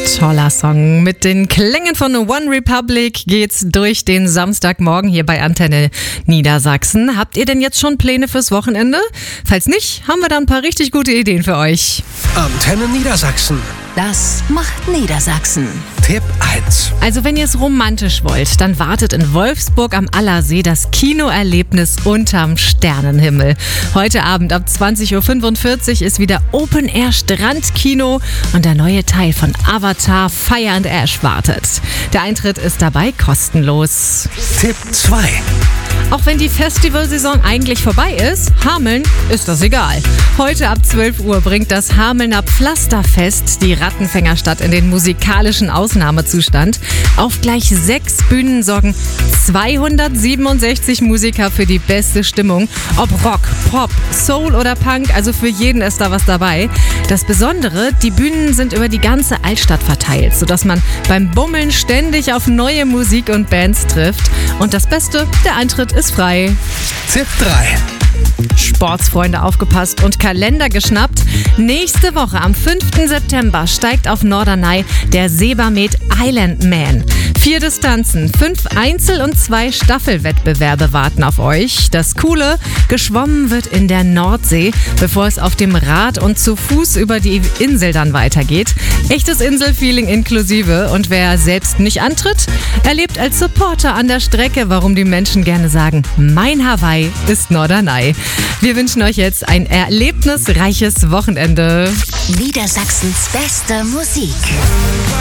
Toller Song. Mit den Klängen von One Republic geht's durch den Samstagmorgen hier bei Antenne Niedersachsen. Habt ihr denn jetzt schon Pläne fürs Wochenende? Falls nicht, haben wir da ein paar richtig gute Ideen für euch. Antenne Niedersachsen. Das macht Niedersachsen. Tipp 1. Also wenn ihr es romantisch wollt, dann wartet in Wolfsburg am Allersee das Kinoerlebnis unterm Sternenhimmel. Heute Abend ab 20.45 Uhr ist wieder Open Air Strandkino und der neue Teil von Avatar Fire and Ash wartet. Der Eintritt ist dabei kostenlos. Tipp 2. Auch wenn die Festivalsaison eigentlich vorbei ist, Hameln ist das egal. Heute ab 12 Uhr bringt das Hamelner Pflasterfest die Rattenfängerstadt in den musikalischen Ausnahmezustand. Auf gleich 6 Bühnen sorgen 267 Musiker für die beste Stimmung. Ob Rock, Pop, Soul oder Punk, also für jeden ist da was dabei. Das Besondere, die Bühnen sind über die ganze Altstadt verteilt, sodass man beim Bummeln ständig auf neue Musik und Bands trifft. Und das Beste, der Eintritt ist frei. Tipp 3. Sportsfreunde aufgepasst und Kalender geschnappt. Nächste Woche am 5. September steigt auf Norderney der Sebamed Island Man. 4 Distanzen, 5 Einzel- und 2 Staffelwettbewerbe warten auf euch. Das Coole, geschwommen wird in der Nordsee, bevor es auf dem Rad und zu Fuß über die Insel dann weitergeht. Echtes Inselfeeling inklusive. Und wer selbst nicht antritt, erlebt als Supporter an der Strecke, warum die Menschen gerne sagen, mein Hawaii ist Norderney. Wir wünschen euch jetzt ein erlebnisreiches Wochenende. Niedersachsens beste Musik.